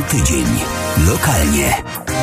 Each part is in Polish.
tydzień. Lokalnie.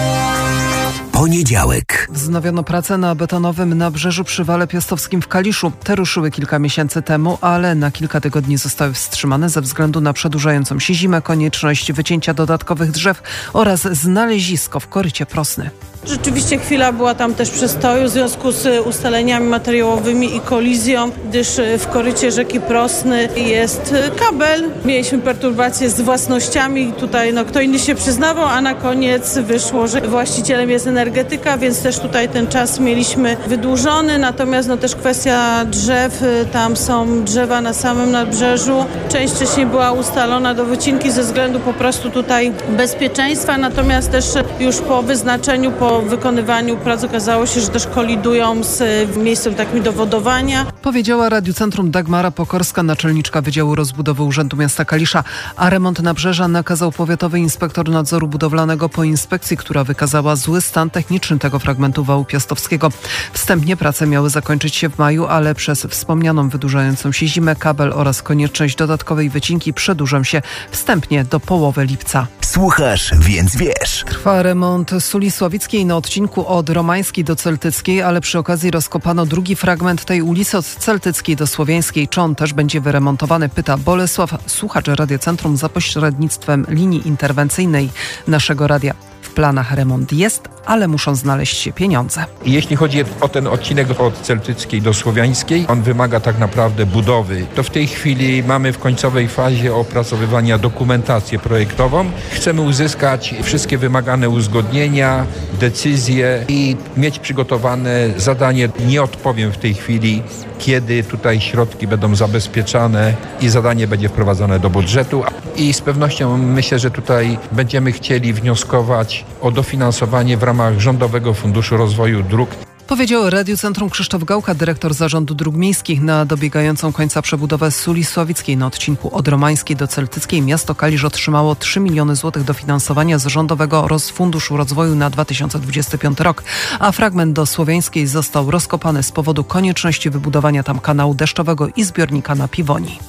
Poniedziałek. Wznowiono pracę na betonowym nabrzeżu przy Wale Piastowskim w Kaliszu. Te ruszyły kilka miesięcy temu, ale na kilka tygodni zostały wstrzymane ze względu na przedłużającą się zimę, konieczność wycięcia dodatkowych drzew oraz znalezisko w korycie Prosny. Rzeczywiście chwila była tam też przestoju w związku z ustaleniami materiałowymi i kolizją, gdyż w korycie rzeki Prosny jest kabel. Mieliśmy perturbacje z własnościami. Tutaj kto inny się przyznawał, a na koniec wyszło, że właścicielem jest energetyka, więc też tutaj ten czas mieliśmy wydłużony. Natomiast też kwestia drzew. Tam są drzewa na samym nabrzeżu. Część wcześniej była ustalona do wycinki ze względu po prostu tutaj bezpieczeństwa. Natomiast też już po wyznaczeniu, po wykonywaniu prac okazało się, że też kolidują z miejscem takim do wodowania. Powiedziała Radiu Centrum Dagmara Pokorska, naczelniczka Wydziału Rozbudowy Urzędu Miasta Kalisza, a remont nabrzeża nakazał powiatowy inspektor nadzoru budowlanego po inspekcji, która wykazała zły stan techniczny tego fragmentu wału piastowskiego. Wstępnie prace miały zakończyć się w maju, ale przez wspomnianą wydłużającą się zimę, kabel oraz konieczność dodatkowej wycinki przedłużą się wstępnie do połowy lipca. Słuchasz, więc wiesz. Trwa remont Suli Sławickiej na odcinku od Romańskiej do Celtyckiej, ale przy okazji rozkopano drugi fragment tej ulicy od Celtyckiej do Słowiańskiej. Czy on też będzie wyremontowany? Pyta Bolesław, słuchacz Radia Centrum za pośrednictwem linii interwencyjnej naszego radia. W planach remont jest, ale muszą znaleźć się pieniądze. Jeśli chodzi o ten odcinek od Celtyckiej do Słowiańskiej, on wymaga tak naprawdę budowy. To w tej chwili mamy w końcowej fazie opracowywania dokumentację projektową. Chcemy uzyskać wszystkie wymagane uzgodnienia, decyzje i mieć przygotowane zadanie. Nie odpowiem w tej chwili, kiedy tutaj środki będą zabezpieczane i zadanie będzie wprowadzone do budżetu. I z pewnością myślę, że tutaj będziemy chcieli wnioskować o dofinansowanie w ramach Rządowego Funduszu Rozwoju Dróg. Powiedział Radiu Centrum Krzysztof Gałka, dyrektor Zarządu Dróg Miejskich. Na dobiegającą końca przebudowę Suli Sławickiej na odcinku od Romańskiej do Celtyckiej miasto Kalisz otrzymało 3 miliony złotych dofinansowania z Rządowego Funduszu Rozwoju na 2025 rok, a fragment do Słowiańskiej został rozkopany z powodu konieczności wybudowania tam kanału deszczowego i zbiornika na Piwoni.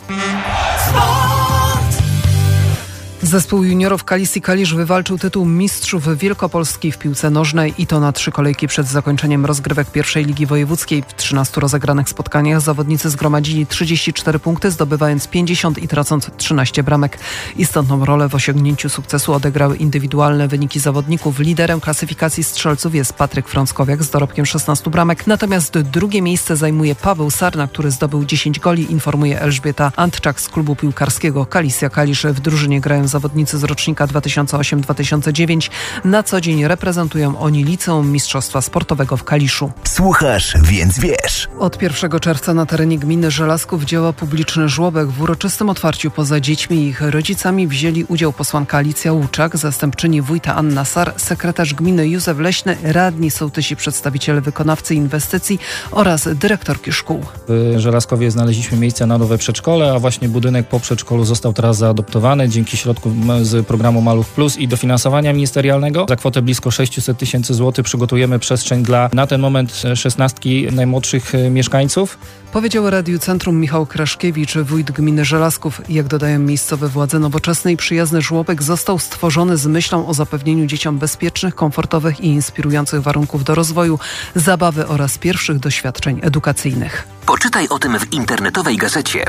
Zespół juniorów Kalisji Kalisz wywalczył tytuł mistrzów Wielkopolski w piłce nożnej i to na 3 kolejki przed zakończeniem rozgrywek pierwszej ligi wojewódzkiej. W 13 rozegranych spotkaniach zawodnicy zgromadzili 34 punkty, zdobywając 50 i tracąc 13 bramek. Istotną rolę w osiągnięciu sukcesu odegrały indywidualne wyniki zawodników. Liderem klasyfikacji strzelców jest Patryk Frąckowiak z dorobkiem 16 bramek, natomiast drugie miejsce zajmuje Paweł Sarna, który zdobył 10 goli, informuje Elżbieta Antczak z klubu piłkarskiego Kalisja Kalisz. W drużynie grają zawodnicy z rocznika 2008-2009. Na co dzień reprezentują oni Liceum Mistrzostwa Sportowego w Kaliszu. Słuchasz, więc wiesz. Od 1 czerwca na terenie gminy Żelazków działa publiczny żłobek. W uroczystym otwarciu poza dziećmi i ich rodzicami wzięli udział posłanka Alicja Łuczak, zastępczyni wójta Anna Sar, sekretarz gminy Józef Leśny, radni sołtysi, przedstawiciele wykonawcy inwestycji oraz dyrektorki szkół. W Żelazkowie znaleźliśmy miejsce na nowe przedszkole, a właśnie budynek po przedszkolu został teraz zaadoptowany dzięki środkom z programu Maluch Plus i dofinansowania ministerialnego. Za kwotę blisko 600 tysięcy złotych przygotujemy przestrzeń dla na ten moment 16 najmłodszych mieszkańców. Powiedział Radiu Centrum Michał Kraszkiewicz, wójt gminy Żelazków. Jak dodają miejscowe władze, nowoczesny i przyjazny żłobek został stworzony z myślą o zapewnieniu dzieciom bezpiecznych, komfortowych i inspirujących warunków do rozwoju, zabawy oraz pierwszych doświadczeń edukacyjnych. Poczytaj o tym w internetowej gazecie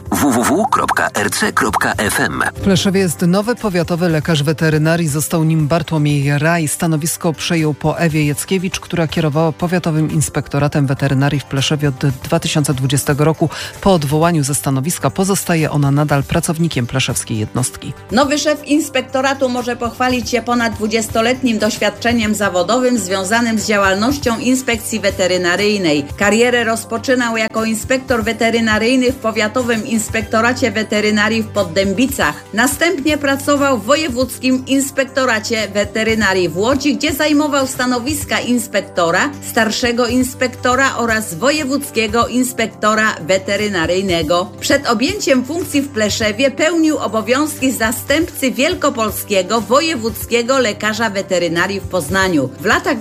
www.rc.fm. W Pleszewie jest nowy powiatowy lekarz weterynarii. Został nim Bartłomiej Raj. Stanowisko przejął po Ewie Jackiewicz, która kierowała Powiatowym Inspektoratem Weterynarii w Pleszewie od 2020 roku. Po odwołaniu ze stanowiska pozostaje ona nadal pracownikiem pleszewskiej jednostki. Nowy szef inspektoratu może pochwalić się ponad 20-letnim doświadczeniem zawodowym związanym z działalnością inspekcji weterynaryjnej. Karierę rozpoczynał jako inspektor weterynaryjny w Powiatowym Inspektoracie Weterynarii w Poddębicach. Następnie pracował w Wojewódzkim Inspektoracie Weterynarii w Łodzi, gdzie zajmował stanowiska inspektora, starszego inspektora oraz wojewódzkiego inspektora inspektora weterynaryjnego. Przed objęciem funkcji w Pleszewie pełnił obowiązki zastępcy wielkopolskiego wojewódzkiego lekarza weterynarii w Poznaniu. W latach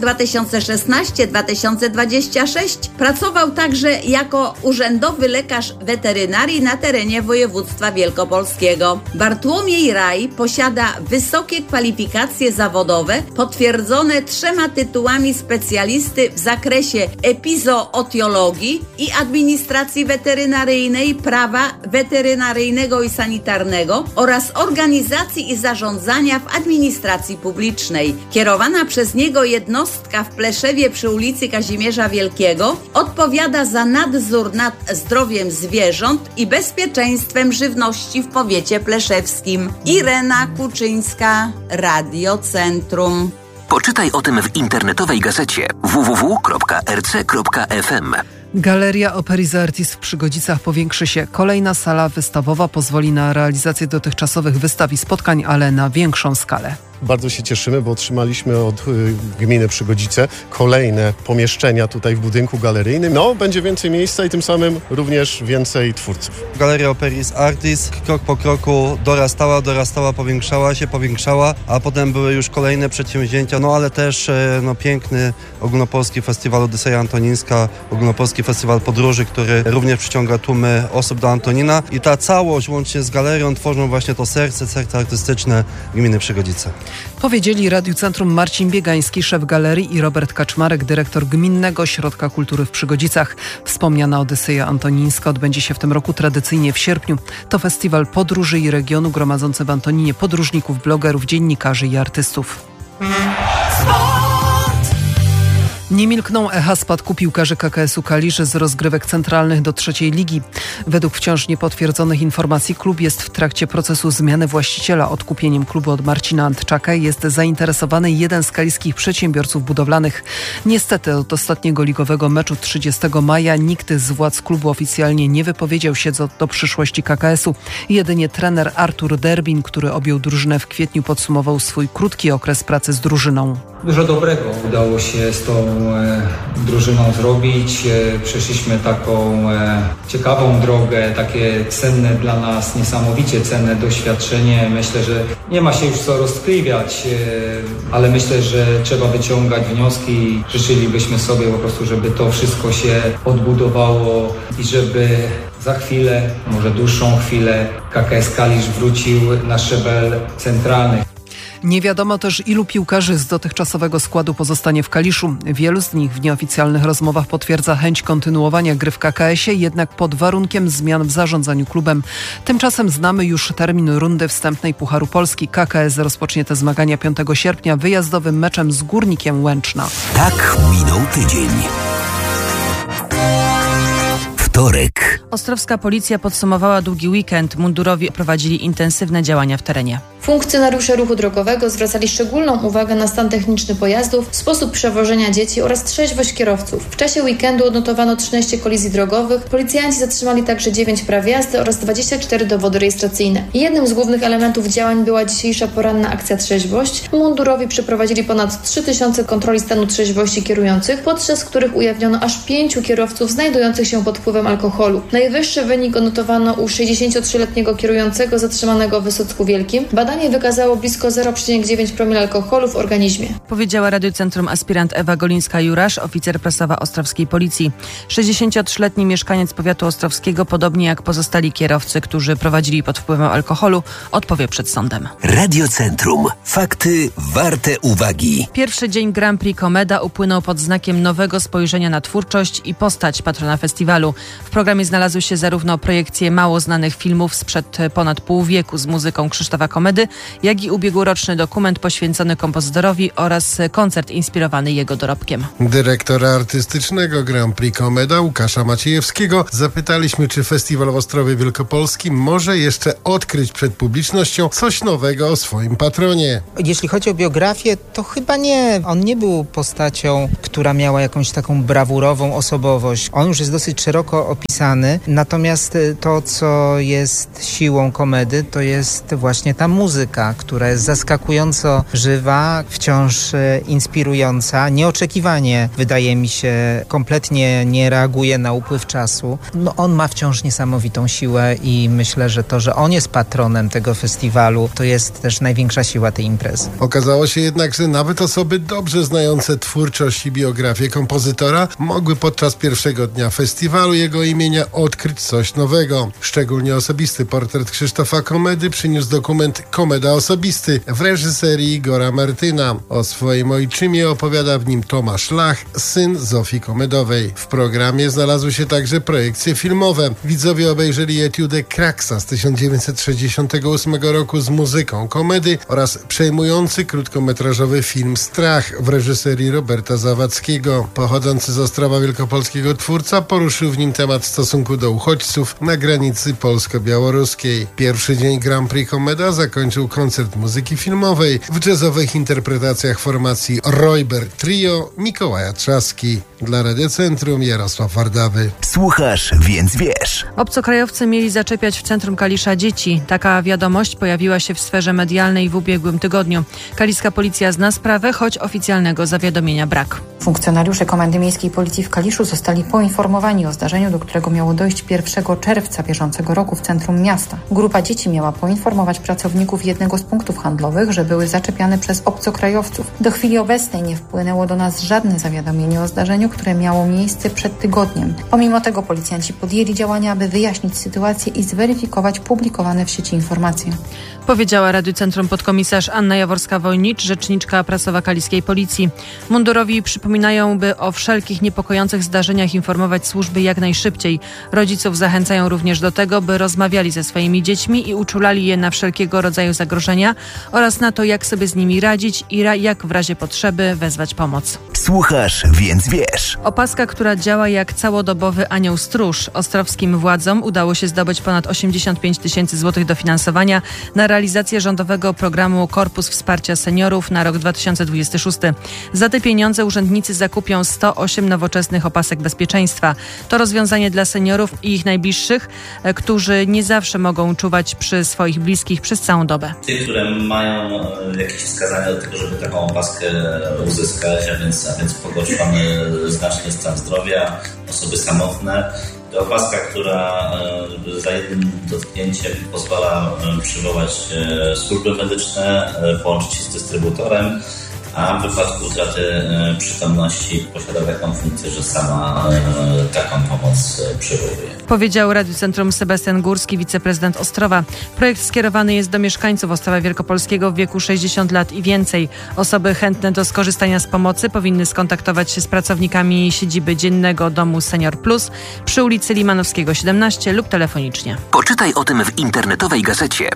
2016-2026 pracował także jako urzędowy lekarz weterynarii na terenie województwa wielkopolskiego. Bartłomiej Raj posiada wysokie kwalifikacje zawodowe potwierdzone 3 tytułami specjalisty w zakresie epizootiologii i administracji weterynaryjnej, prawa weterynaryjnego i sanitarnego oraz organizacji i zarządzania w administracji publicznej. Kierowana przez niego jednostka w Pleszewie przy ulicy Kazimierza Wielkiego odpowiada za nadzór nad zdrowiem zwierząt i bezpieczeństwem żywności w powiecie pleszewskim. Irena Kuczyńska, Radio Centrum. Poczytaj o tym w internetowej gazecie www.rc.fm. Galeria Operis Artis w Przygodzicach powiększy się. Kolejna sala wystawowa pozwoli na realizację dotychczasowych wystaw i spotkań, ale na większą skalę. Bardzo się cieszymy, bo otrzymaliśmy od gminy Przygodzice kolejne pomieszczenia tutaj w budynku galeryjnym. Będzie więcej miejsca i tym samym również więcej twórców. Galeria Operis Artis krok po kroku dorastała, powiększała, a potem były już kolejne przedsięwzięcia, ale też piękny ogólnopolski festiwal Odyseja Antonińska, ogólnopolski festiwal podróży, który również przyciąga tłumy osób do Antonina i ta całość łącznie z galerią tworzą właśnie to serce artystyczne gminy Przygodzice. Powiedzieli Radiu Centrum Marcin Biegański, szef galerii, i Robert Kaczmarek, dyrektor Gminnego Ośrodka Kultury w Przygodzicach. Wspomniana Odyseja Antonińska odbędzie się w tym roku tradycyjnie w sierpniu. To festiwal podróży i regionu gromadzący w Antoninie podróżników, blogerów, dziennikarzy i artystów. Nie milkną echa spadku piłkarzy KKS-u Kalisz z rozgrywek centralnych do 3. ligi. Według wciąż niepotwierdzonych informacji klub jest w trakcie procesu zmiany właściciela. Odkupieniem klubu od Marcina Antczaka jest zainteresowany jeden z kaliskich przedsiębiorców budowlanych. Niestety od ostatniego ligowego meczu 30 maja nikt z władz klubu oficjalnie nie wypowiedział się do przyszłości KKS-u. Jedynie trener Artur Derbin, który objął drużynę w kwietniu, podsumował swój krótki okres pracy z drużyną. Dużo dobrego udało się z tą drużyną zrobić. Przeszliśmy taką ciekawą drogę, takie cenne dla nas, niesamowicie cenne doświadczenie. Myślę, że nie ma się już co roztkliwiać, ale myślę, że trzeba wyciągać wnioski. Życzylibyśmy sobie po prostu, żeby to wszystko się odbudowało i żeby za chwilę, może dłuższą chwilę, KKS Kalisz wrócił na szczebel centralny. Nie wiadomo też, ilu piłkarzy z dotychczasowego składu pozostanie w Kaliszu. Wielu z nich w nieoficjalnych rozmowach potwierdza chęć kontynuowania gry w KKS-ie, jednak pod warunkiem zmian w zarządzaniu klubem. Tymczasem znamy już termin rundy wstępnej Pucharu Polski. KKS rozpocznie te zmagania 5 sierpnia wyjazdowym meczem z Górnikiem Łęczna. Tak minął tydzień. Wtorek. Ostrowska policja podsumowała długi weekend. Mundurowi prowadzili intensywne działania w terenie. Funkcjonariusze ruchu drogowego zwracali szczególną uwagę na stan techniczny pojazdów, sposób przewożenia dzieci oraz trzeźwość kierowców. W czasie weekendu odnotowano 13 kolizji drogowych. Policjanci zatrzymali także 9 praw jazdy oraz 24 dowody rejestracyjne. Jednym z głównych elementów działań była dzisiejsza poranna akcja Trzeźwość. Mundurowi przeprowadzili ponad 3000 kontroli stanu trzeźwości kierujących, podczas których ujawniono aż 5 kierowców znajdujących się pod wpływem alkoholu. Najwyższy wynik odnotowano u 63-letniego kierującego zatrzymanego w Wysocku Wielkim. Badanie wykazało blisko 0,9 promila alkoholu w organizmie. Powiedziała Radiu Centrum aspirant Ewa Golińska-Jurasz, oficer prasowa ostrowskiej policji. 63-letni mieszkaniec powiatu ostrowskiego, podobnie jak pozostali kierowcy, którzy prowadzili pod wpływem alkoholu, odpowie przed sądem. Radio Centrum. Fakty warte uwagi. Pierwszy dzień Grand Prix Komeda upłynął pod znakiem nowego spojrzenia na twórczość i postać patrona festiwalu. W programie znalazły się zarówno projekcje mało znanych filmów sprzed ponad pół wieku z muzyką Krzysztofa Komedy, jak i ubiegłoroczny dokument poświęcony kompozytorowi oraz koncert inspirowany jego dorobkiem. Dyrektora artystycznego Grand Prix Komeda Łukasza Maciejewskiego zapytaliśmy, czy festiwal w Ostrowie Wielkopolskim może jeszcze odkryć przed publicznością coś nowego o swoim patronie. Jeśli chodzi o biografię, to chyba nie. On nie był postacią, która miała jakąś taką brawurową osobowość. On już jest dosyć szeroko opisany, natomiast to, co jest siłą komedy, to jest właśnie ta muzyka. muzyka, która jest zaskakująco żywa, wciąż inspirująca, nieoczekiwanie, wydaje mi się, kompletnie nie reaguje na upływ czasu. No, on ma wciąż niesamowitą siłę i myślę, że to, że on jest patronem tego festiwalu, to jest też największa siła tej imprezy. Okazało się jednak, że nawet osoby dobrze znające twórczość i biografię kompozytora mogły podczas pierwszego dnia festiwalu jego imienia odkryć coś nowego. Szczególnie osobisty portret Krzysztofa Komedy przyniósł dokument Komeda osobisty w reżyserii Igora Martyna. O swoim ojczymie opowiada w nim Tomasz Lach, syn Zofii Komedowej. W programie znalazły się także projekcje filmowe. Widzowie obejrzeli etiudę Kraksa z 1968 roku z muzyką Komedy oraz przejmujący krótkometrażowy film Strach w reżyserii Roberta Zawadzkiego. Pochodzący z Ostrowa Wielkopolskiego twórca poruszył w nim temat stosunku do uchodźców na granicy polsko-białoruskiej. Pierwszy dzień Grand Prix Komeda zakończył koncert muzyki filmowej w jazzowych interpretacjach formacji Royber Trio Mikołaja Trzaski. Dla Radiocentrum Jarosław Wardawy. Słuchasz, więc wiesz. Obcokrajowcy mieli zaczepiać w centrum Kalisza dzieci. Taka wiadomość pojawiła się w sferze medialnej w ubiegłym tygodniu. Kaliska policja zna sprawę, choć oficjalnego zawiadomienia brak. Funkcjonariusze Komendy Miejskiej Policji w Kaliszu zostali poinformowani o zdarzeniu, do którego miało dojść 1 czerwca bieżącego roku w centrum miasta. Grupa dzieci miała poinformować pracowników jednego z punktów handlowych, że były zaczepiane przez obcokrajowców. Do chwili obecnej nie wpłynęło do nas żadne zawiadomienie o zdarzeniu, które miało miejsce przed tygodniem. Pomimo tego policjanci podjęli działania, aby wyjaśnić sytuację i zweryfikować publikowane w sieci informacje. Powiedziała Radiu Centrum podkomisarz Anna Jaworska-Wojnicz, rzeczniczka prasowa Kaliskiej Policji. Mundurowi przypominają, by o wszelkich niepokojących zdarzeniach informować służby jak najszybciej. Rodziców zachęcają również do tego, by rozmawiali ze swoimi dziećmi i uczulali je na wszelkiego rodzaju zagrożenia oraz na to, jak sobie z nimi radzić i jak w razie potrzeby wezwać pomoc. Słuchasz, więc wiesz. Opaska, która działa jak całodobowy anioł stróż. Ostrowskim władzom udało się zdobyć ponad 85 000 złotych dofinansowania na realizację rządowego programu Korpus Wsparcia Seniorów na rok 2026. Za te pieniądze urzędnicy zakupią 108 nowoczesnych opasek bezpieczeństwa. To rozwiązanie dla seniorów i ich najbliższych, którzy nie zawsze mogą czuwać przy swoich bliskich przez całą dobę. Tych, które mają jakieś wskazania do tego, żeby taką opaskę uzyskać, a więc pogorszony znacznie stan zdrowia, osoby samotne. To opaska, która za jednym dotknięciem pozwala przywołać służby medyczne, połączyć się z dystrybutorem, a w wypadku utraty przytomności posiada taką funkcję, że sama taką pomoc przywołuje. Powiedział Radiu Centrum Sebastian Górski, wiceprezydent Ostrowa. Projekt skierowany jest do mieszkańców Ostrowa Wielkopolskiego w wieku 60 lat i więcej. Osoby chętne do skorzystania z pomocy powinny skontaktować się z pracownikami siedziby Dziennego Domu Senior Plus przy ulicy Limanowskiego 17 lub telefonicznie. Poczytaj o tym w internetowej gazecie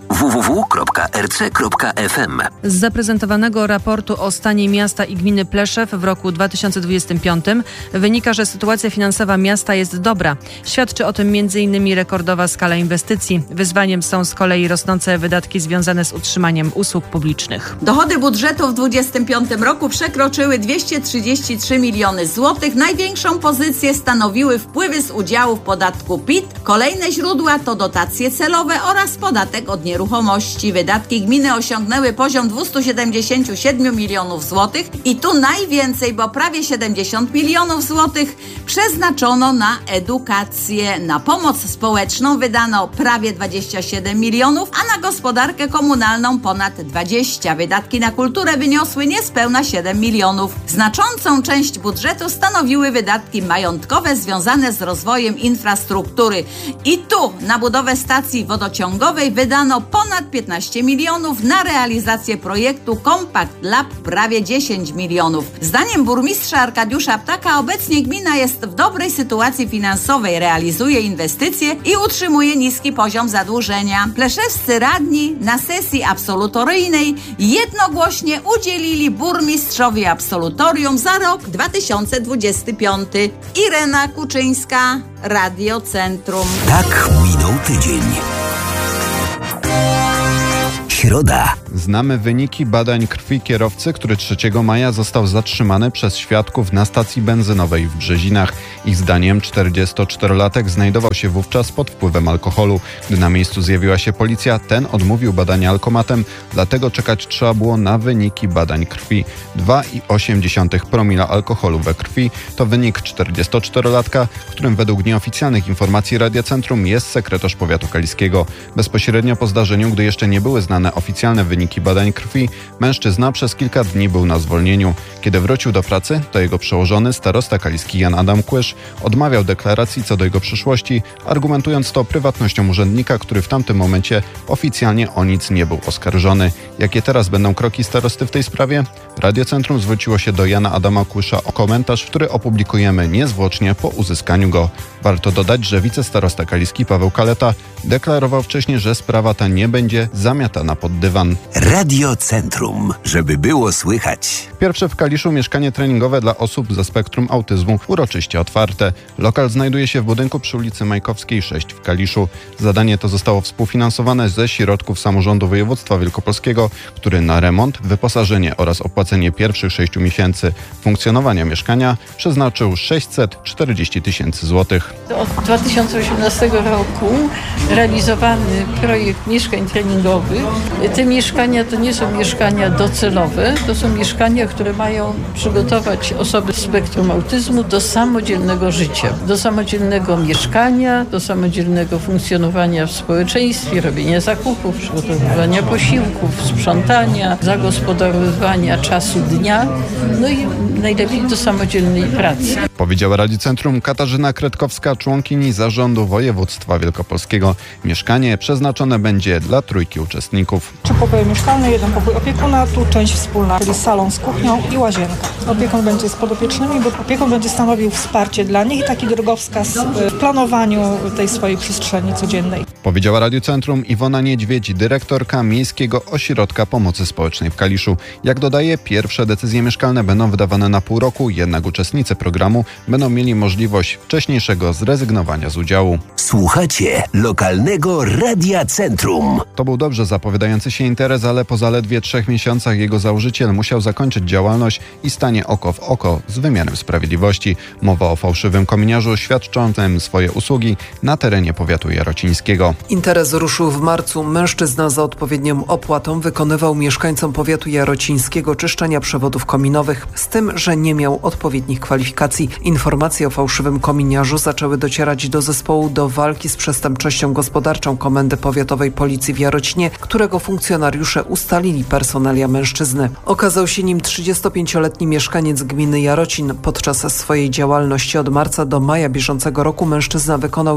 www.rc.fm. Z zaprezentowanego raportu o stanie miasta i gminy Pleszew w roku 2025 wynika, że sytuacja finansowa miasta jest dobra. Świadczy o tym m.in. rekordowa skala inwestycji. Wyzwaniem są z kolei rosnące wydatki związane z utrzymaniem usług publicznych. Dochody budżetu w 2025 roku przekroczyły 233 miliony złotych. Największą pozycję stanowiły wpływy z udziału w podatku PIT. Kolejne źródła to dotacje celowe oraz podatek od nieruchomości. Wydatki gminy osiągnęły poziom 277 milionów złotych i tu najwięcej, bo prawie 70 milionów złotych przeznaczono na edukację. Na pomoc społeczną wydano prawie 27 milionów, a na gospodarkę komunalną ponad 20. Wydatki na kulturę wyniosły niespełna 7 milionów. Znaczącą część budżetu stanowiły wydatki majątkowe związane z rozwojem infrastruktury. I tu na budowę stacji wodociągowej wydano ponad 15 milionów, na realizację projektu Compact Lab prawie 10 milionów. Zdaniem burmistrza Arkadiusza Ptaka obecnie gmina jest w dobrej sytuacji finansowej, realizuje inwestycje i utrzymuje niski poziom zadłużenia. Pleszewscy radni na sesji absolutoryjnej jednogłośnie udzielili burmistrzowi absolutorium za rok 2025. Irena Kuczyńska, Radio Centrum. Tak minął tydzień. Środa. Znamy wyniki badań krwi kierowcy, który 3 maja został zatrzymany przez świadków na stacji benzynowej w Brzezinach. Ich zdaniem 44-latek znajdował się wówczas pod wpływem alkoholu. Gdy na miejscu zjawiła się policja, ten odmówił badania alkomatem, dlatego czekać trzeba było na wyniki badań krwi. 2,8 promila alkoholu we krwi to wynik 44-latka, którym według nieoficjalnych informacji Radiocentrum jest sekretarz powiatu kaliskiego. Bezpośrednio po zdarzeniu, gdy jeszcze nie były znane oficjalne wyniki badań krwi, mężczyzna przez kilka dni był na zwolnieniu. Kiedy wrócił do pracy, to jego przełożony, starosta kaliski Jan Adam Kłysz, odmawiał deklaracji co do jego przyszłości, argumentując to prywatnością urzędnika, który w tamtym momencie oficjalnie o nic nie był oskarżony. Jakie teraz będą kroki starosty w tej sprawie? Radiocentrum zwróciło się do Jana Adama Kłysza o komentarz, który opublikujemy niezwłocznie po uzyskaniu go. Warto dodać, że wicestarosta kaliski Paweł Kaleta deklarował wcześniej, że sprawa ta nie będzie zamiatana pod dywan. Radiocentrum, żeby było słychać. Pierwsze w Kaliszu mieszkanie treningowe dla osób ze spektrum autyzmu uroczyście otwarte. Lokal znajduje się w budynku przy ulicy Majkowskiej 6 w Kaliszu. Zadanie to zostało współfinansowane ze środków samorządu województwa wielkopolskiego, który na remont, wyposażenie oraz opłacenie pierwszych 6 miesięcy funkcjonowania mieszkania przeznaczył 640 000 złotych. Od 2018 roku realizowany projekt mieszkań treningowych. Te mieszkania to nie są mieszkania docelowe, to są mieszkania, które mają przygotować osoby z spektrum autyzmu do samodzielnego życia, do samodzielnego mieszkania, do samodzielnego funkcjonowania w społeczeństwie, robienia zakupów, przygotowywania posiłków, sprzątania, zagospodarowywania czasu dnia, no i najlepiej do samodzielnej pracy. Powiedziała Radiocentrum Katarzyna Kretkowska, członkini zarządu województwa wielkopolskiego. Mieszkanie przeznaczone będzie dla 3 uczestników. 3 pokoje mieszkalne, 1 pokój opiekuna, tu część wspólna, czyli salon z kuchnią i łazienka. Opiekun będzie z podopiecznymi, bo opiekun będzie stanowił wsparcie dla nich i taki drogowskaz w planowaniu tej swojej przestrzeni codziennej. Powiedziała Radiocentrum Iwona Niedźwiedź, dyrektorka Miejskiego Ośrodka Pomocy Społecznej w Kaliszu. Jak dodaje, pierwsze decyzje mieszkalne będą wydawane na pół roku, jednak uczestnicy programu będą mieli możliwość wcześniejszego zrezygnowania z udziału. Słuchacie lokalnego Radia Centrum. To był dobrze zapowiadający się interes, ale po zaledwie 3 miesiącach jego założyciel musiał zakończyć działalność i stanie oko w oko z wymiarem sprawiedliwości. Mowa o fałszywym kominiarzu świadczącym swoje usługi na terenie powiatu jarocińskiego. Interes ruszył w marcu. Mężczyzna za odpowiednią opłatą wykonywał mieszkańcom powiatu jarocińskiego czyszczenia przewodów kominowych, z tym, że nie miał odpowiednich kwalifikacji. Informacje o fałszywym kominiarzu zaczęły docierać do zespołu do walki z przestępczością gospodarczą Komendy Powiatowej Policji w Jarocinie, którego funkcjonariusze ustalili personalia mężczyzny. Okazał się nim 35-letni mieszkaniec gminy Jarocin. Podczas swojej działalności od marca do maja bieżącego roku mężczyzna wykonał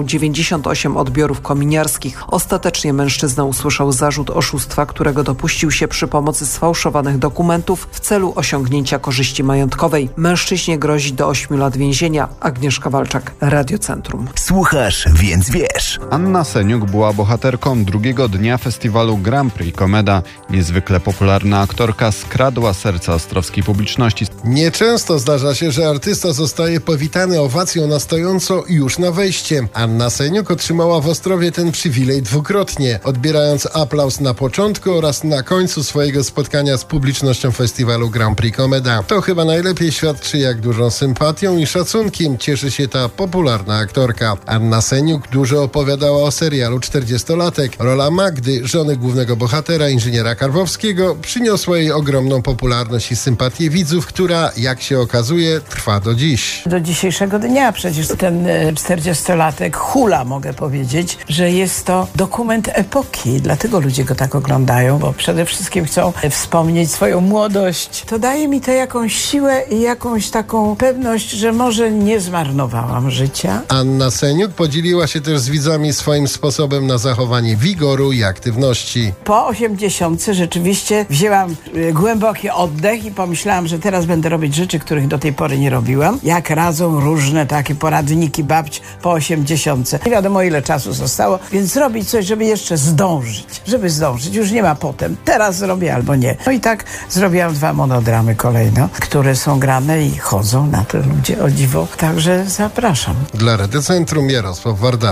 98 odbiorów kominiarskich. Ostatecznie mężczyzna usłyszał zarzut oszustwa, którego dopuścił się przy pomocy sfałszowanych dokumentów w celu osiągnięcia korzyści majątkowej. Mężczyźnie grozi do 8 lat więzienia. Agnieszka Walczak, Radiocentrum. Słuchasz, więc wiesz. Anna Seniuk była bohaterką drugiego dnia festiwalu Grand Prix Komeda. Niezwykle popularna aktorka skradła serca ostrowskiej publiczności. Nieczęsto zdarza się, że artysta zostaje powitany owacją na stojąco już na wejście. Anna Seniuk otrzymała w Ostrowie ten przywilej dwukrotnie, odbierając aplauz na początku oraz na końcu swojego spotkania z publicznością festiwalu Grand Prix Komeda. To chyba najlepiej świadczy, jak dużą sympatią i szacunkiem cieszy się ta popularna aktorka. Anna Seniuk dużo opowiadała o serialu 40-latek. Rola Magdy, żony głównego bohatera, inżyniera Karwowskiego, przyniosła jej ogromną popularność i sympatię widzów, która, jak się okazuje, trwa do dziś. Do dzisiejszego dnia przecież ten 40-latek hula, mogę powiedzieć, że jest to dokument epoki. Dlatego ludzie go tak oglądają, bo przede wszystkim chcą wspomnieć swoją młodość. To daje mi to jakąś siłę i jakąś taką pewność, że może nie zmarnowałam życia. Anna Seniuk podzieliła się też z widzami swoim sposobem na zachowanie wigoru i aktywności. Po 80 rzeczywiście wzięłam głęboki oddech i pomyślałam, że teraz będę robić rzeczy, których do tej pory nie robiłam. Jak radzą różne takie poradniki babć po 80. Nie wiadomo, ile czasu zostało, więc zrobić coś, żeby jeszcze zdążyć. Żeby zdążyć. Już nie ma potem. Teraz zrobię albo nie. No i tak zrobiłam 2 monodramy kolejno, które są grane i chodzą na to ludzie, o dziwo. Także zapraszam. Dla Radiocentrum Jarosław Wardawy.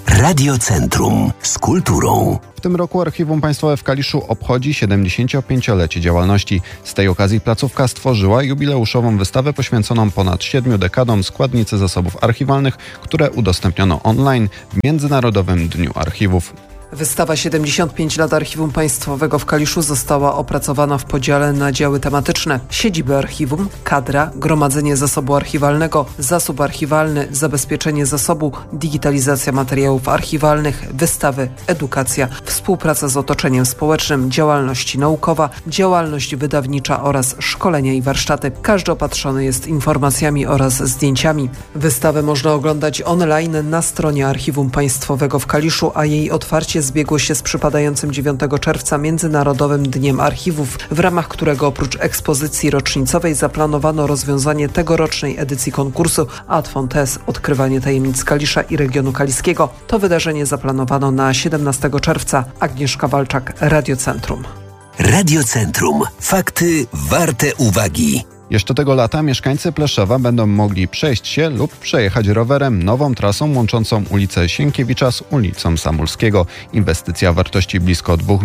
Radio Centrum z kulturą. W tym roku Archiwum Państwowe w Kaliszu obchodzi 75-lecie działalności. Z tej okazji placówka stworzyła jubileuszową wystawę poświęconą ponad 7 dekadom składnicy zasobów archiwalnych, które udostępniono online w Międzynarodowym Dniu Archiwów. Wystawa 75 lat Archiwum Państwowego w Kaliszu została opracowana w podziale na działy tematyczne: siedziby archiwum, kadra, gromadzenie zasobu archiwalnego, zasób archiwalny, zabezpieczenie zasobu, digitalizacja materiałów archiwalnych, wystawy, edukacja, współpraca z otoczeniem społecznym, działalność naukowa, działalność wydawnicza oraz szkolenia i warsztaty. Każdy opatrzony jest informacjami oraz zdjęciami. Wystawę można oglądać online na stronie Archiwum Państwowego w Kaliszu, a jej otwarcie zbiegło się z przypadającym 9 czerwca Międzynarodowym Dniem Archiwów, w ramach którego oprócz ekspozycji rocznicowej zaplanowano rozwiązanie tegorocznej edycji konkursu Ad Fontes – Odkrywanie tajemnic Kalisza i regionu kaliskiego. To wydarzenie zaplanowano na 17 czerwca. Agnieszka Walczak, Radio Centrum. Radio Centrum. Fakty warte uwagi. Jeszcze tego lata mieszkańcy Pleszewa będą mogli przejść się lub przejechać rowerem nową trasą łączącą ulicę Sienkiewicza z ulicą Samulskiego. Inwestycja o wartości blisko 2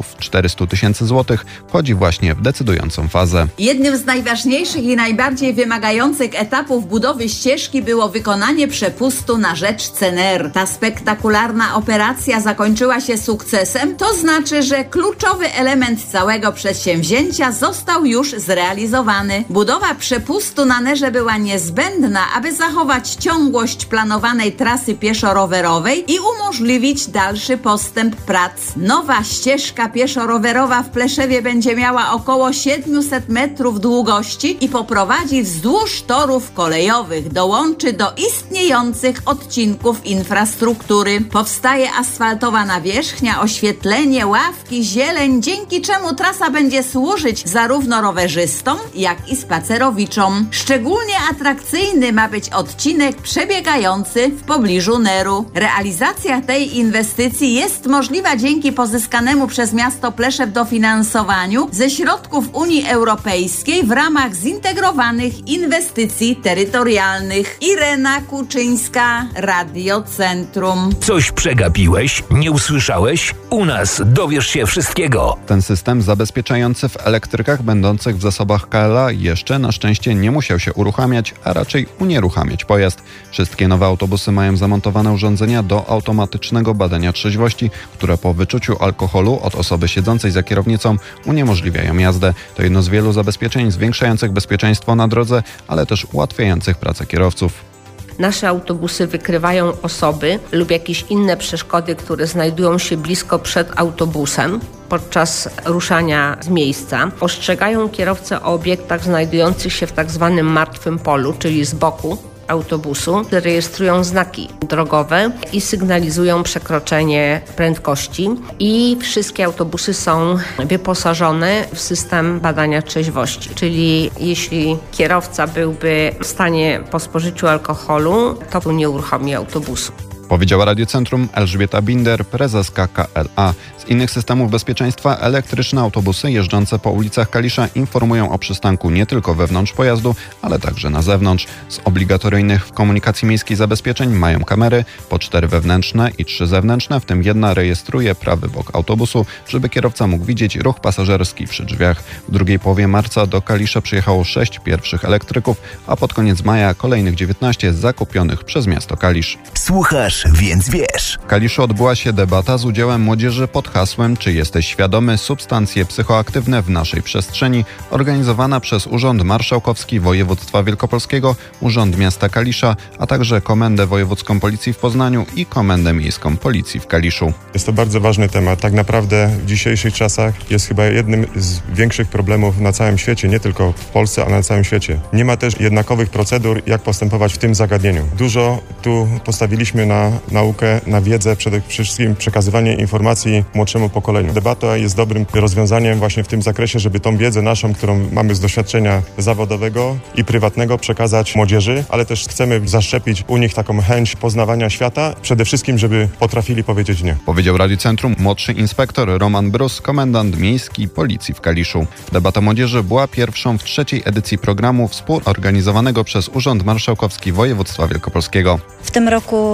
400 000 złotych wchodzi właśnie w decydującą fazę. Jednym z najważniejszych i najbardziej wymagających etapów budowy ścieżki było wykonanie przepustu na rzecz CNR. Ta spektakularna operacja zakończyła się sukcesem, to znaczy, że kluczowy element całego przedsięwzięcia został już zrealizowany. Budowa przepustu na Nerze była niezbędna, aby zachować ciągłość planowanej trasy pieszo-rowerowej i umożliwić dalszy postęp prac. Nowa ścieżka pieszo-rowerowa w Pleszewie będzie miała około 700 metrów długości i poprowadzi wzdłuż torów kolejowych. Dołączy do istniejących odcinków infrastruktury. Powstaje asfaltowa nawierzchnia, oświetlenie, ławki, zieleń, dzięki czemu trasa będzie służyć zarówno rowerzystom, jak i spacerowiczom. Szczególnie atrakcyjny ma być odcinek przebiegający w pobliżu Neru. Realizacja tej inwestycji jest możliwa dzięki pozyskanemu przez miasto Pleszew dofinansowaniu ze środków Unii Europejskiej w ramach zintegrowanych inwestycji terytorialnych. Irena Kuczyńska, Radio Centrum. Coś przegapiłeś? Nie usłyszałeś? U nas dowiesz się wszystkiego. Ten system zabezpieczający w elektrykach będących w zasobach KLA jeszcze na szczęście nie musiał się uruchamiać, a raczej unieruchamiać pojazd. Wszystkie nowe autobusy mają zamontowane urządzenia do automatycznego badania trzeźwości, które po wyczuciu alkoholu od osoby siedzącej za kierownicą uniemożliwiają jazdę. To jedno z wielu zabezpieczeń zwiększających bezpieczeństwo na drodze, ale też ułatwiających pracę kierowców. Nasze autobusy wykrywają osoby lub jakieś inne przeszkody, które znajdują się blisko przed autobusem podczas ruszania z miejsca. Ostrzegają kierowcę o obiektach znajdujących się w tak zwanym martwym polu, czyli z boku autobusu. Rejestrują znaki drogowe i sygnalizują przekroczenie prędkości. I wszystkie autobusy są wyposażone w system badania trzeźwości. Czyli jeśli kierowca byłby w stanie po spożyciu alkoholu, to nie uruchomi autobusu. Powiedziała Radio Centrum Elżbieta Binder, prezeska KLA. Z innych systemów bezpieczeństwa elektryczne autobusy jeżdżące po ulicach Kalisza informują o przystanku nie tylko wewnątrz pojazdu, ale także na zewnątrz. Z obligatoryjnych w komunikacji miejskiej zabezpieczeń mają kamery, po 4 wewnętrzne i 3 zewnętrzne, w tym jedna rejestruje prawy bok autobusu, żeby kierowca mógł widzieć ruch pasażerski przy drzwiach. W drugiej połowie marca do Kalisza przyjechało 6 pierwszych elektryków, a pod koniec maja kolejnych 19 zakupionych przez miasto Kalisz. Słuchasz, więc wiesz. W Kaliszu odbyła się debata z udziałem młodzieży pod hasłem „Czy jesteś świadomy? Substancje psychoaktywne w naszej przestrzeni”, organizowana przez Urząd Marszałkowski Województwa Wielkopolskiego, Urząd Miasta Kalisza, a także Komendę Wojewódzką Policji w Poznaniu i Komendę Miejską Policji w Kaliszu. Jest to bardzo ważny temat. Tak naprawdę w dzisiejszych czasach jest chyba jednym z większych problemów na całym świecie, nie tylko w Polsce, ale na całym świecie. Nie ma też jednakowych procedur, jak postępować w tym zagadnieniu. Dużo tu postawiliśmy na naukę, na wiedzę, przede wszystkim przekazywanie informacji młodszemu pokoleniu. Debata jest dobrym rozwiązaniem właśnie w tym zakresie, żeby tą wiedzę naszą, którą mamy z doświadczenia zawodowego i prywatnego, przekazać młodzieży, ale też chcemy zaszczepić u nich taką chęć poznawania świata, przede wszystkim, żeby potrafili powiedzieć nie. Powiedział Radio Centrum młodszy inspektor Roman Brus, komendant miejski Policji w Kaliszu. Debata młodzieży była pierwszą w 3. edycji programu współorganizowanego przez Urząd Marszałkowski Województwa Wielkopolskiego. W tym roku objęliśmy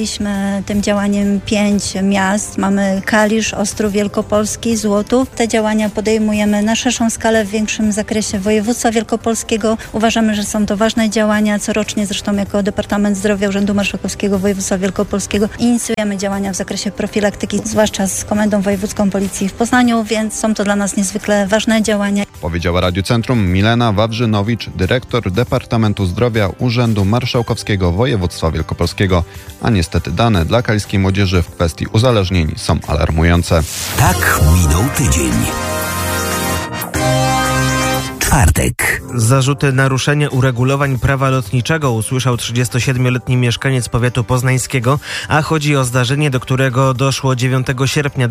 objęliśmy tym działaniem 5 miast. Mamy Kalisz, Ostrów Wielkopolski, Złotów. Te działania podejmujemy na szerszą skalę w większym zakresie województwa wielkopolskiego. Uważamy, że są to ważne działania. Corocznie zresztą jako Departament Zdrowia Urzędu Marszałkowskiego Województwa Wielkopolskiego inicjujemy działania w zakresie profilaktyki, zwłaszcza z Komendą Wojewódzką Policji w Poznaniu, więc są to dla nas niezwykle ważne działania. Powiedziała Radiu Centrum Milena Wawrzynowicz, dyrektor Departamentu Zdrowia Urzędu Marszałkowskiego Województwa Wielkopolskiego. A niestety dane dla kaliskiej młodzieży w kwestii uzależnień są alarmujące. Tak minął tydzień. Czwartek. Zarzuty naruszenia uregulowań prawa lotniczego usłyszał 37-letni mieszkaniec powiatu poznańskiego, a chodzi o zdarzenie, do którego doszło 9 sierpnia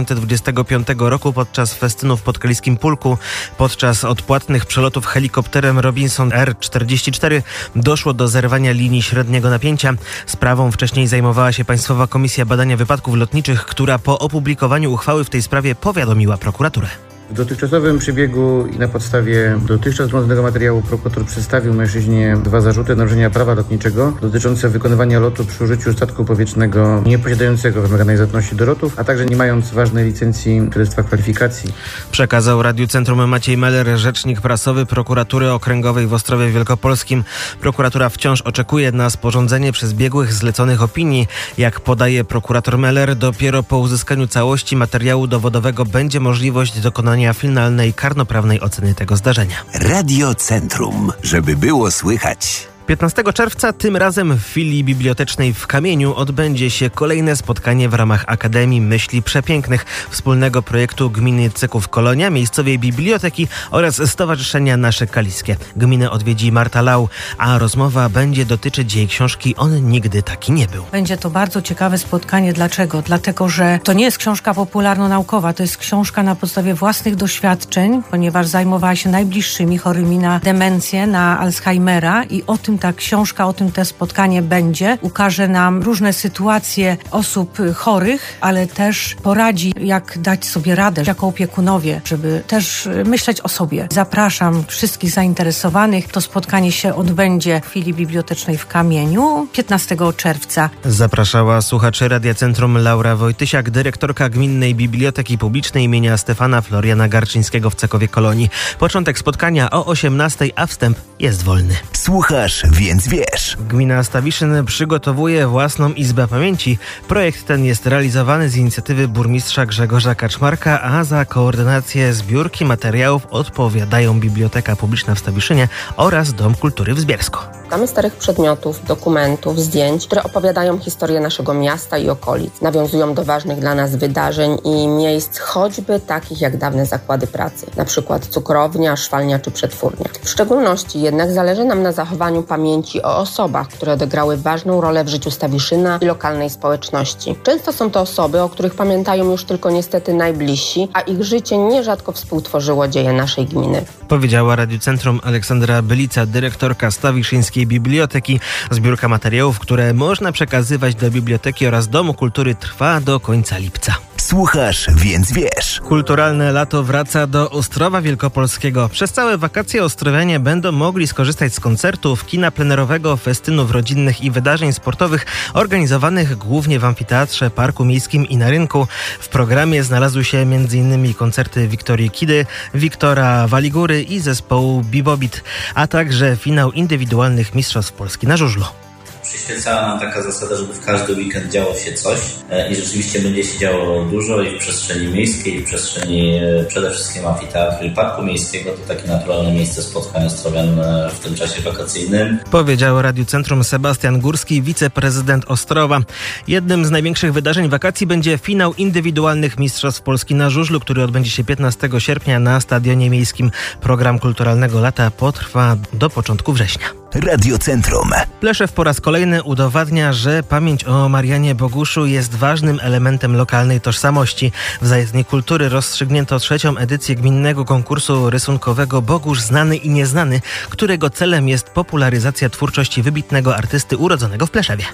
2025 roku podczas festynów w podkaliskim Pulku. Podczas odpłatnych przelotów helikopterem Robinson R-44 doszło do zerwania linii średniego napięcia. Sprawą wcześniej zajmowała się Państwowa Komisja Badania Wypadków Lotniczych, która po opublikowaniu uchwały w tej sprawie powiadomiła prokuraturę. W dotychczasowym przebiegu i na podstawie dotychczas zgromadzonego materiału prokurator przedstawił mężczyźnie 2 zarzuty naruszenia prawa lotniczego dotyczące wykonywania lotu przy użyciu statku powietrznego nieposiadającego wymaganej zdatności do lotów, a także nie mając ważnej licencji Świadectwa Kwalifikacji. Przekazał Radiu Centrum Maciej Meller, rzecznik prasowy Prokuratury Okręgowej w Ostrowie Wielkopolskim. Prokuratura wciąż oczekuje na sporządzenie przez biegłych zleconych opinii. Jak podaje prokurator Meller, dopiero po uzyskaniu całości materiału dowodowego będzie możliwość dokonania finalnej karnoprawnej oceny tego zdarzenia. Radio Centrum, żeby było słychać. 15 czerwca, tym razem w filii bibliotecznej w Kamieniu, odbędzie się kolejne spotkanie w ramach Akademii Myśli Przepięknych, wspólnego projektu Gminy Ceków Kolonia, miejscowej biblioteki oraz Stowarzyszenia Nasze Kaliskie. Gminę odwiedzi Marta Lau, a rozmowa będzie dotyczyć jej książki On nigdy taki nie był. Będzie to bardzo ciekawe spotkanie. Dlaczego? Dlatego, że to nie jest książka popularno-naukowa, to jest książka na podstawie własnych doświadczeń, ponieważ zajmowała się najbliższymi chorymi na demencję, na Alzheimera i o tym ta książka, o tym te spotkanie będzie. Ukaże nam różne sytuacje osób chorych, ale też poradzi, jak dać sobie radę jako opiekunowie, żeby też myśleć o sobie. Zapraszam wszystkich zainteresowanych. To spotkanie się odbędzie w filii bibliotecznej w Kamieniu 15 czerwca. Zapraszała słuchaczy Radia Centrum Laura Wojtysiak, dyrektorka Gminnej Biblioteki Publicznej imienia Stefana Floriana Garczyńskiego w Cekowie Kolonii. Początek spotkania o 18:00, a wstęp jest wolny. Słuchasz, więc wiesz. Gmina Stawiszyn przygotowuje własną Izbę Pamięci. Projekt ten jest realizowany z inicjatywy burmistrza Grzegorza Kaczmarka, a za koordynację zbiórki materiałów odpowiadają Biblioteka Publiczna w Stawiszynie oraz Dom Kultury w Zbiersko. Szukamy starych przedmiotów, dokumentów, zdjęć, które opowiadają historię naszego miasta i okolic. Nawiązują do ważnych dla nas wydarzeń i miejsc, choćby takich jak dawne zakłady pracy, na przykład cukrownia, szwalnia czy przetwórnia. W szczególności jednak zależy nam na zachowaniu pamięci o osobach, które odegrały ważną rolę w życiu Stawiszyna i lokalnej społeczności. Często są to osoby, o których pamiętają już tylko niestety najbliżsi, a ich życie nierzadko współtworzyło dzieje naszej gminy. Powiedziała Radiu Centrum Aleksandra Bylica, dyrektorka Stawiszyńskiej Biblioteki. Zbiórka materiałów, które można przekazywać do biblioteki oraz Domu Kultury, trwa do końca lipca. Słuchasz, więc wiesz. Kulturalne lato wraca do Ostrowa Wielkopolskiego. Przez całe wakacje ostrowianie będą mogli skorzystać z koncertów, kina plenerowego, festynów rodzinnych i wydarzeń sportowych organizowanych głównie w amfiteatrze, parku miejskim i na rynku. W programie znalazły się m.in. koncerty Wiktorii Kidy, Wiktora Waligury i zespołu Bibobit, a także finał indywidualnych Mistrzostw Polski na żużlu. Przyświecała nam taka zasada, żeby w każdy weekend działo się coś i rzeczywiście będzie się działo dużo i w przestrzeni miejskiej, i w przestrzeni przede wszystkim amfiteatru i parku miejskiego. To takie naturalne miejsce spotkań ostrowian w tym czasie wakacyjnym. Powiedział Radiu Centrum Sebastian Górski, wiceprezydent Ostrowa. Jednym z największych wydarzeń wakacji będzie finał indywidualnych Mistrzostw Polski na żużlu, który odbędzie się 15 sierpnia na Stadionie Miejskim. Program kulturalnego lata potrwa do początku września. Radio Centrum. Pleszew po raz kolejny udowadnia, że pamięć o Marianie Boguszu jest ważnym elementem lokalnej tożsamości. W Zajezdni Kultury rozstrzygnięto 3. edycję gminnego konkursu rysunkowego Bogusz znany i nieznany, którego celem jest popularyzacja twórczości wybitnego artysty urodzonego w Pleszewie.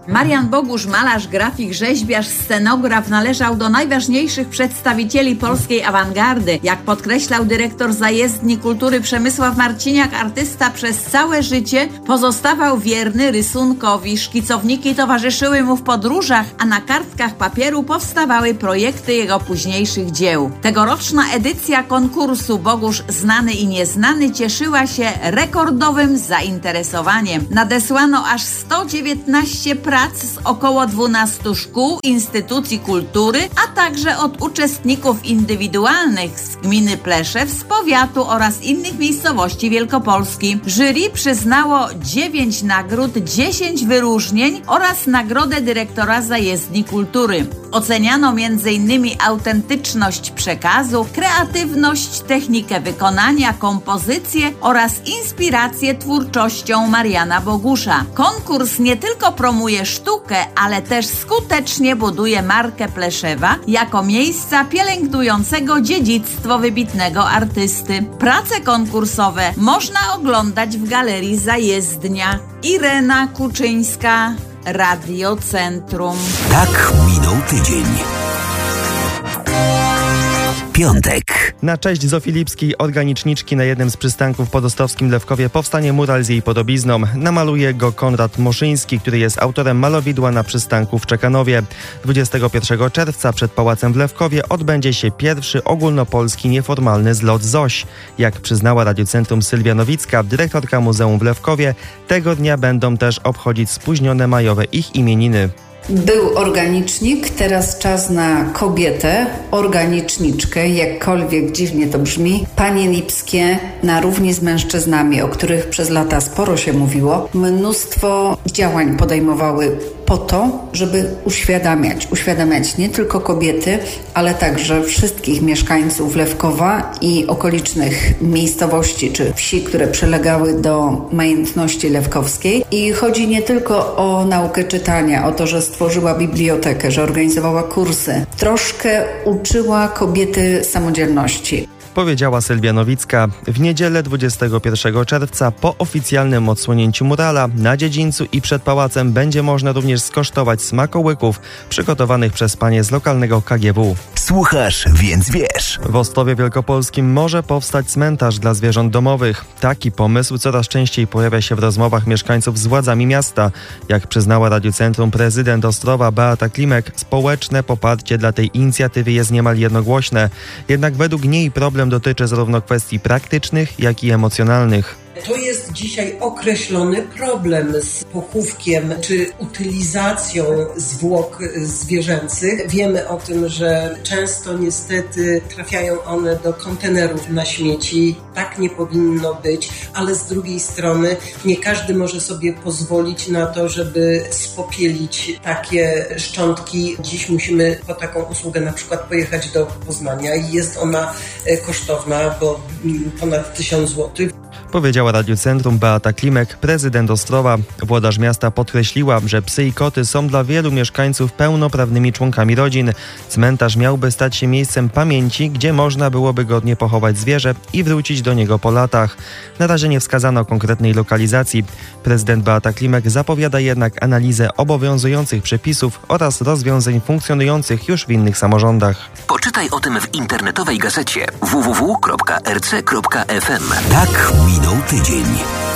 Marian Bogusz, malarz, grafik, rzeźbiarz, scenograf, należał do najważniejszych przedstawicieli polskiej awangardy. Jak podkreślał dyrektor Zajezdni Kultury Przemysław Marciniak, artysta przez całe życie pozostawał wierny rysunkowi. Szkicowniki towarzyszyły mu w podróżach, a na kartkach papieru powstawały projekty jego późniejszych dzieł. Tegoroczna edycja konkursu Bogusz Znany i Nieznany cieszyła się rekordowym zainteresowaniem. Nadesłano aż 119 prac z około 12 szkół, instytucji kultury, a także od uczestników indywidualnych z gminy Pleszew, z powiatu oraz innych miejscowości Wielkopolski. Jury przyznało 9 nagród, 10 wyróżnień oraz nagrodę dyrektora Zajezdni Kultury. Oceniano m.in. autentyczność przekazu, kreatywność, technikę wykonania, kompozycję oraz inspirację twórczością Mariana Bogusza. Konkurs nie tylko promuje sztukę, ale też skutecznie buduje markę Pleszewa jako miejsca pielęgnującego dziedzictwo wybitnego artysty. Prace konkursowe można oglądać w Galerii Zajezdnia. Irena Kuczyńska, Radio Centrum. Tak minął tydzień. Piątek. Na cześć Zofii Lipskiej, organiczniczki, na jednym z przystanków podostowskim Lewkowie powstanie mural z jej podobizną. Namaluje go Konrad Moszyński, który jest autorem malowidła na przystanku w Czekanowie. 21 czerwca przed Pałacem w Lewkowie odbędzie się pierwszy ogólnopolski nieformalny zlot ZOŚ. Jak przyznała Radiu Centrum Sylwia Nowicka, dyrektorka Muzeum w Lewkowie, tego dnia będą też obchodzić spóźnione majowe ich imieniny. Był organicznik, teraz czas na kobietę, organiczniczkę, jakkolwiek dziwnie to brzmi. Panie Lipskie na równi z mężczyznami, o których przez lata sporo się mówiło, mnóstwo działań podejmowały po to, żeby uświadamiać nie tylko kobiety, ale także wszystkich mieszkańców Lewkowa i okolicznych miejscowości czy wsi, które przylegały do majętności lewkowskiej. I chodzi nie tylko o naukę czytania, o to, że stworzyła bibliotekę, że organizowała kursy. Troszkę uczyła kobiety samodzielności. Powiedziała Sylwia Nowicka. W niedzielę 21 czerwca po oficjalnym odsłonięciu murala na dziedzińcu i przed pałacem będzie można również skosztować smakołyków przygotowanych przez panie z lokalnego KGW. Słuchasz, więc wiesz. W Ostrowie Wielkopolskim może powstać cmentarz dla zwierząt domowych. Taki pomysł coraz częściej pojawia się w rozmowach mieszkańców z władzami miasta. Jak przyznała Radiu Centrum prezydent Ostrowa Beata Klimek, społeczne poparcie dla tej inicjatywy jest niemal jednogłośne. Jednak według niej problem dotyczy zarówno kwestii praktycznych, jak i emocjonalnych. To jest dzisiaj określony problem z pochówkiem czy utylizacją zwłok zwierzęcych. Wiemy o tym, że często niestety trafiają one do kontenerów na śmieci. Tak nie powinno być, ale z drugiej strony nie każdy może sobie pozwolić na to, żeby spopielić takie szczątki. Dziś musimy po taką usługę na przykład pojechać do Poznania i jest ona kosztowna, bo ponad 1000 zł. Powiedziała Radiu Centrum Beata Klimek, prezydent Ostrowa. Włodarz miasta podkreśliła, że psy i koty są dla wielu mieszkańców pełnoprawnymi członkami rodzin. Cmentarz miałby stać się miejscem pamięci, gdzie można byłoby godnie pochować zwierzę i wrócić do niego po latach. Na razie nie wskazano konkretnej lokalizacji. Prezydent Beata Klimek zapowiada jednak analizę obowiązujących przepisów oraz rozwiązań funkcjonujących już w innych samorządach. Poczytaj o tym w internetowej gazecie www.rc.fm. Tak minął tydzień.